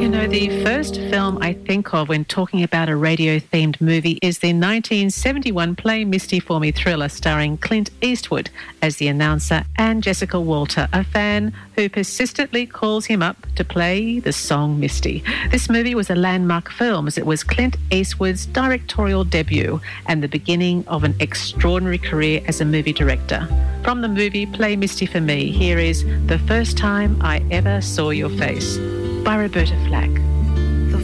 You know, the first film I think of when talking about a radio-themed movie is the 1971 Play Misty for Me thriller starring Clint Eastwood as the announcer and Jessica Walter, a fan who persistently calls him up to play the song Misty. This movie was a landmark film as it was Clint Eastwood's directorial debut and the beginning of an extraordinary career as a movie director. From the movie Play Misty for Me, here is The First Time I Ever Saw Your Face by Roberta Flack.